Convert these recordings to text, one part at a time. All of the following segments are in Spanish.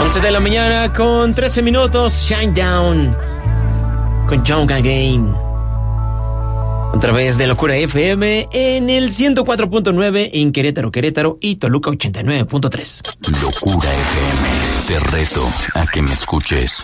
11 de la mañana con 13 minutos. Shine Down con Young Again. Otra vez de Locura FM en el 104.9 en Querétaro y Toluca 89.3. Locura FM. Te reto a que me escuches.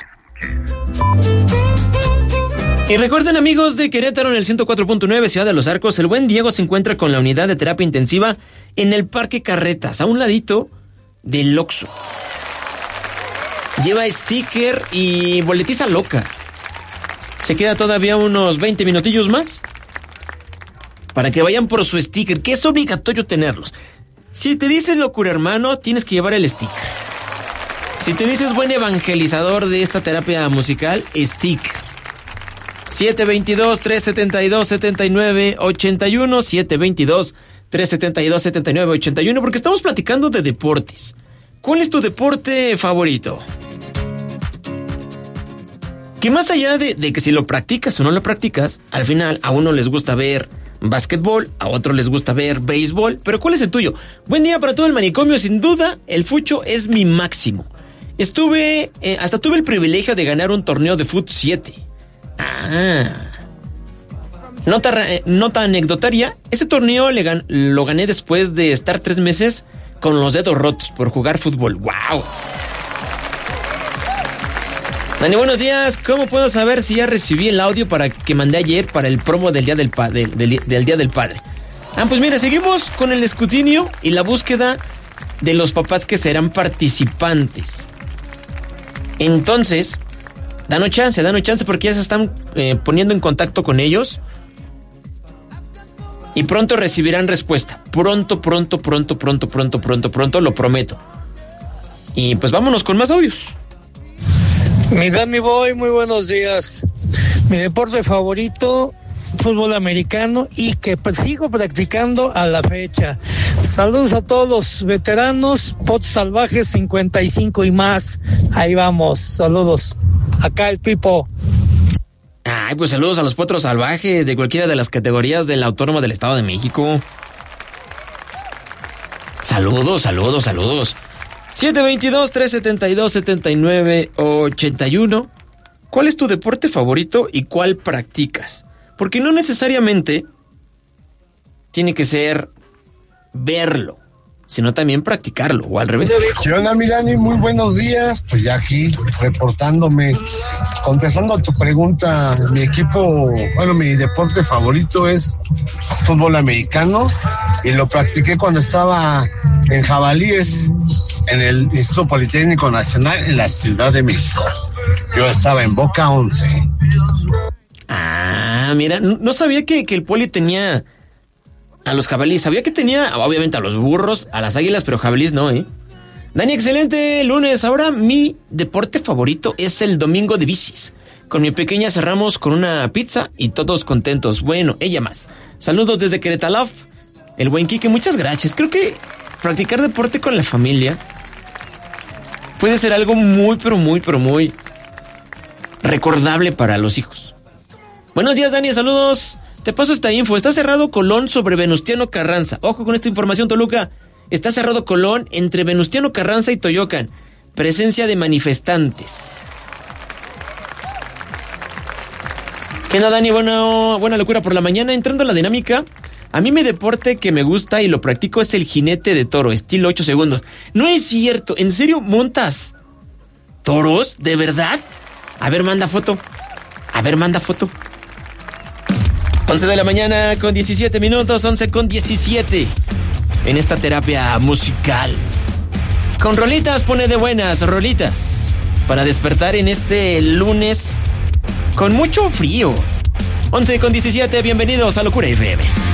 Y recuerden, amigos de Querétaro, en el 104.9 Ciudad de los Arcos, el buen Diego se encuentra con la unidad de terapia intensiva en el Parque Carretas, a un ladito del Oxxo. Lleva sticker y boletiza loca. Se queda todavía unos 20 minutillos más para que vayan por su sticker, que es obligatorio tenerlos. Si te dices Locura Hermano, tienes que llevar el sticker. Si te dices buen evangelizador de esta terapia musical, sticker. 722-372-7981, 722-372-7981, porque estamos platicando de deportes. ¿Cuál es tu deporte favorito? Que más allá de que si lo practicas o no lo practicas, al final a uno les gusta ver básquetbol, a otro les gusta ver béisbol, pero ¿cuál es el tuyo? Buen día para todo el manicomio, sin duda, el fucho es mi máximo. Hasta tuve el privilegio de ganar un torneo de Fut 7. Nota anecdotaria, ese torneo lo gané después de estar 3 meses con los dedos rotos por jugar fútbol. ¡Wow! Dani, buenos días. ¿Cómo puedo saber si ya recibí el audio que mandé ayer para el promo del Día del Padre? Del Día del Padre. Pues mira, seguimos con el escrutinio y la búsqueda de los papás que serán participantes. Entonces, danos chance porque ya se están poniendo en contacto con ellos. Y pronto recibirán respuesta. Pronto, lo prometo. Y pues vámonos con más audios. Mi Danny Boy, muy buenos días. Mi deporte favorito, fútbol americano, y que sigo practicando a la fecha. Saludos a todos los veteranos, Pots Salvajes 55 y más. Ahí vamos, saludos. Acá el Pipo. Pues saludos a los potros salvajes de cualquiera de las categorías de la Autónoma del Estado de México. Saludos. 722-372-7981. ¿Cuál es tu deporte favorito y cuál practicas? Porque no necesariamente tiene que ser verlo, sino también practicarlo, o al revés. ¿Qué onda, mi Dani? Muy buenos días. Pues ya aquí, reportándome, contestando a tu pregunta, mi deporte favorito es fútbol americano, y lo practiqué cuando estaba en Jabalíes, en el Instituto Politécnico Nacional, en la Ciudad de México. Yo estaba en Boca 11. Mira, no sabía que el Poli tenía a los jabalíes. Sabía que tenía, obviamente, a los burros, a las águilas, pero jabalíes no, ¿eh? Dani, excelente lunes. Ahora mi deporte favorito es el domingo de bicis. Con mi pequeña cerramos con una pizza y todos contentos. Bueno, ella más. Saludos desde Querétaro. El buen Quique, muchas gracias. Creo que practicar deporte con la familia puede ser algo muy recordable para los hijos. Buenos días, Dani, saludos. Te paso esta info. Está cerrado Colón sobre Venustiano Carranza. Ojo con esta información, Toluca. Está cerrado Colón entre Venustiano Carranza y Toyocan. Presencia de manifestantes. ¿Qué onda, Dani? Buena locura por la mañana. Entrando a la dinámica, a mí mi deporte que me gusta y lo practico es el jinete de toro, estilo 8 segundos. No es cierto. ¿En serio montas toros? ¿De verdad? A ver, manda foto. 11 de la mañana con 17 minutos, 11 con 17. En esta terapia musical. Con rolitas, pone de buenas rolitas. Para despertar en este lunes con mucho frío. 11 con 17, bienvenidos a Locura FM.